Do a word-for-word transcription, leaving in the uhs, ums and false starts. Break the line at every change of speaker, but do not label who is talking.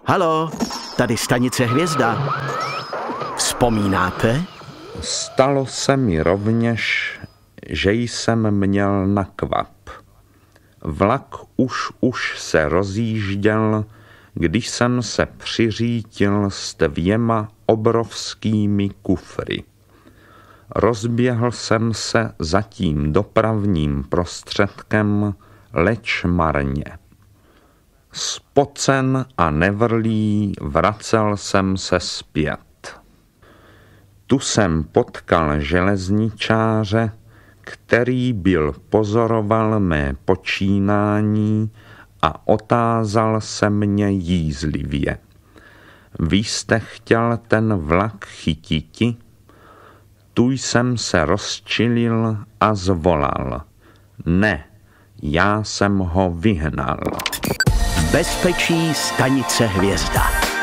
Halo, tady stanice Hvězda. Vzpomínáte?
Stalo se mi rovněž, že jsem měl na kvap. Vlak už už se rozjížděl, když jsem se přiřítil s dvěma obrovskými kufry. Rozběhl jsem se za tím dopravním prostředkem, leč marně. Spocen a nevrlý vracel jsem se zpět. Tu jsem potkal železničáře, který byl pozoroval mé počínání a otázal se mě jízlivě. Vy jste chtěl ten vlak chytiti? Tu jsem se rozčilil a zvolal. Ne, já jsem ho vyhnal.
V bezpečí stanice Hvězda.